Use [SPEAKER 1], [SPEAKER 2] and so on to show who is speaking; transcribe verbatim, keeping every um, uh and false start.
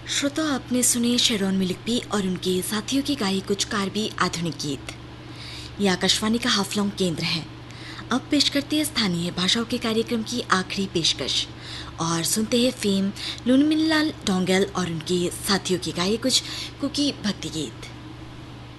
[SPEAKER 1] श्रोता, आपने सुने शेरोन मिल्की और उनके साथियों की गाई कुछ कार्बी आधुनिक गीत। ये आकाशवाणी का हाफलॉन्ग केंद्र है। अब पेश करते हैं स्थानीय भाषाओं के कार्यक्रम की आखिरी पेशकश और सुनते हैं फेम लुनमिनलाल डोंगल और उनके साथियों की गाए कुछ कुकी भक्ति गीत।